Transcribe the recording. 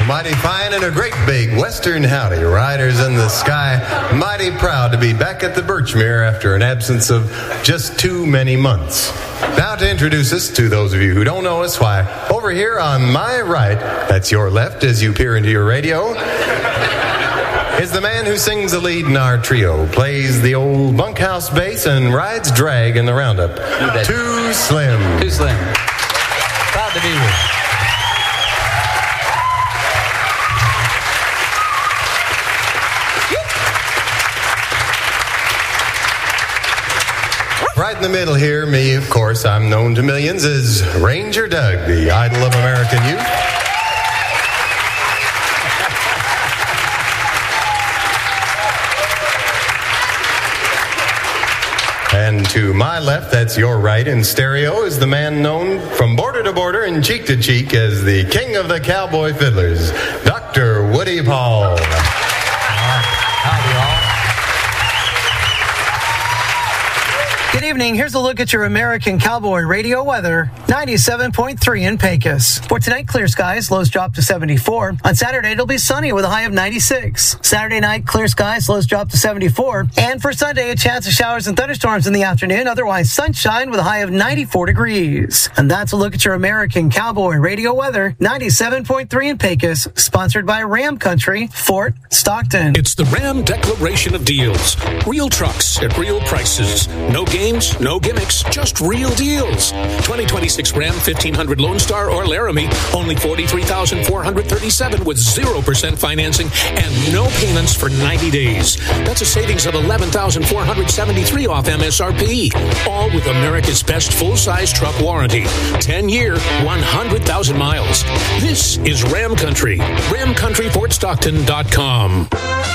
Mighty fine and a great big Western howdy, riders in the sky. Mighty proud to be back at the Birchmere after an absence of just too many months. Now to introduce us to those of you who don't know us, why, over here on my right, that's your left as you peer into your radio, is the man who sings the lead in our trio, plays the old bunkhouse bass, and rides drag in the roundup. Too Slim. Too Slim. Proud to be here. Right in the middle here, me, of course, I'm known to millions as Ranger Doug, the idol of American youth. And to my left, that's your right in stereo, is the man known from border to border and cheek to cheek as the king of the cowboy fiddlers, Dr. Woody Paul. Howdy, all. Good evening. Here's a look at your American Cowboy radio weather. 97.3 in Pecos. For tonight, clear skies. Lows drop to 74. On Saturday, it'll be sunny with a high of 96. Saturday night, clear skies. Lows drop to 74. And for Sunday, a chance of showers and thunderstorms in the afternoon. Otherwise, sunshine with a high of 94 degrees. And that's a look at your American Cowboy radio weather. 97.3 in Pecos. Sponsored by Ram Country, Fort Stockton. It's the Ram Declaration of Deals. Real trucks at real prices. No games, no gimmicks, just real deals. 2026 Ram 1500 Lone Star or Laramie, only $43,437 with 0% financing and no payments for 90 days. That's a savings of $11,473 off MSRP. All with America's best full-size truck warranty. 10-year, 100,000 miles. This is Ram Country. RamCountryFortStockton.com.